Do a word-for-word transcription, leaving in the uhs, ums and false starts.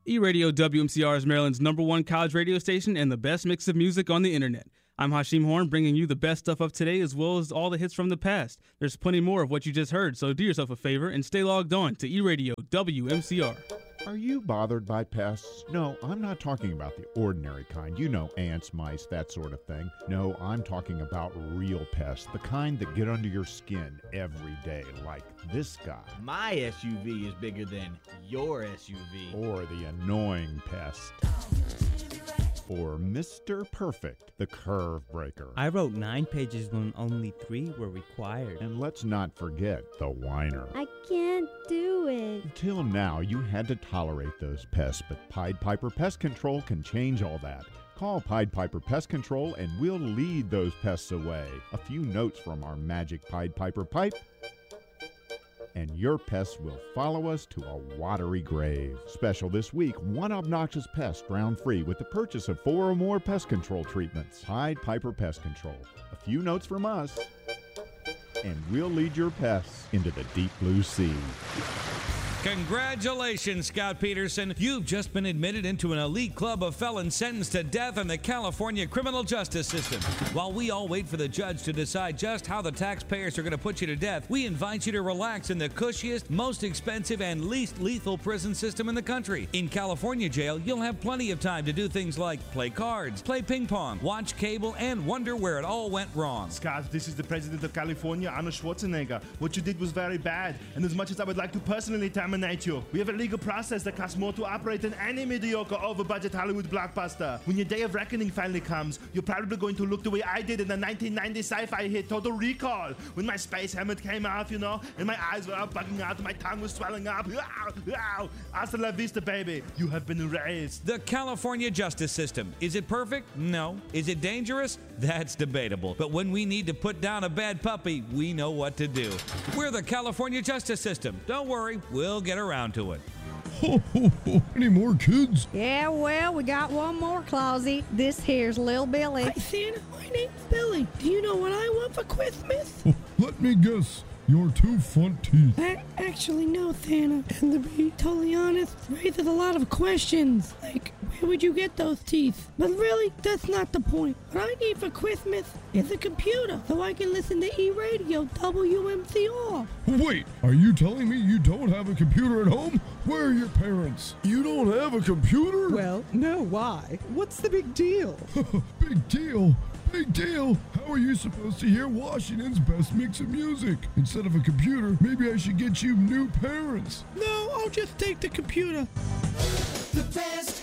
E-Radio W M C R is Maryland's number one college radio station and the best mix of music on the internet. I'm Hashim Horn, bringing you the best stuff of today as well as all the hits from the past. There's plenty more of what you just heard, so do yourself a favor and stay logged on to E-Radio W M C R. Are you bothered by pests? No, I'm not talking about the ordinary kind. You know, ants, mice, that sort of thing. No, I'm talking about real pests, the kind that get under your skin every day, like this guy. My S U V is bigger than your S U V. Or the annoying pest. Or Mister Perfect, the curve breaker. I wrote nine pages when only three were required. And let's not forget the whiner. I can't do it. Until now, you had to tolerate those pests, but Pied Piper Pest Control can change all that. Call Pied Piper Pest Control and we'll lead those pests away. A few notes from our magic Pied Piper pipe, and your pests will follow us to a watery grave. Special this week, one obnoxious pest drowned free with the purchase of four or more pest control treatments. Pied Piper Pest Control. A few notes from us, and we'll lead your pests into the deep blue sea. Congratulations, Scout Peterson. You've just been admitted into an elite club of felons sentenced to death in the California criminal justice system. While we all wait for the judge to decide just how the taxpayers are going to put you to death, we invite you to relax in the cushiest, most expensive, and least lethal prison system in the country. In California jail, you'll have plenty of time to do things like play cards, play ping pong, watch cable, and wonder where it all went wrong. Scott, this is the president of California, Arnold Schwarzenegger. What you did was very bad, and as much as I would like to personally terminate you, we have a legal process that costs more to operate than any mediocre over-budget Hollywood blockbuster. When your day of reckoning finally comes, you're probably going to look the way I did in the nineteen ninety sci-fi hit Total Recall, when my space helmet came off, you know, and my eyes were all bugging out and my tongue was swelling up. Hasta la vista, baby. You have been erased. The California justice system. Is it perfect? No. Is it dangerous? That's debatable. But when we need to put down a bad puppy, we know what to do. We're the California justice system. Don't worry, we'll get around to it. Ho, ho, ho. Any more kids? Yeah, well, we got one more, Clausy. This here's Lil Billy. Hi, Santa. My name's Billy. Do you know what I want for Christmas? Oh, let me guess. Your two front teeth. I actually no, Santa. And to be totally honest, raises a lot of questions. Like, where would you get those teeth? But really, that's not the point. What I need for Christmas is a computer so I can listen to E-Radio W M C R. Wait, are you telling me you don't have a computer at home? Where are your parents? You don't have a computer? Well, no, why? What's the big deal? Big deal? Big deal? How are you supposed to hear Washington's best mix of music? Instead of a computer, maybe I should get you new parents. No, I'll just take the computer. The best